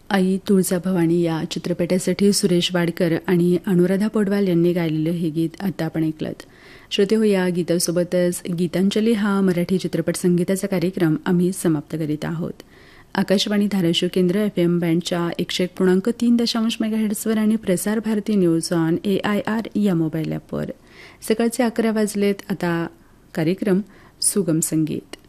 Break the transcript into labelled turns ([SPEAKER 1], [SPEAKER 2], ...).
[SPEAKER 1] आई तुळजाभवानी या चित्रपटासाठी सुरेश वाडकर आणि अनुराधा पौडवाल यांनी गायलेलं हे गीत आता आपण ऐकलं. श्रोते हो, या गीतासोबतच गीतांजली हा मराठी चित्रपट संगीताचा कार्यक्रम आम्ही समाप्त करीत आहोत. आकाशवाणी धाराशिव केंद्र FM बँडच्या 101.3 मेगाहर्ट्झवर आणि Prasar Bharati news on AIR या मोबाईल ॲपवर सकाळचे 11 वाजलेत. आता कार्यक्रम सुगम संगीत.